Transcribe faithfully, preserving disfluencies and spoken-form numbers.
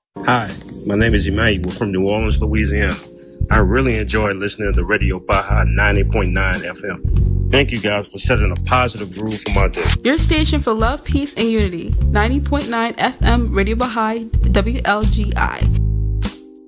Hi, my name is Emmanuel from New Orleans, Louisiana. I really enjoy listening to Radio Baja ninety point nine F M. Thank you guys for setting a positive groove for my day. Your station for love, peace, and unity. ninety point nine F M Radio Baha'i W L G I.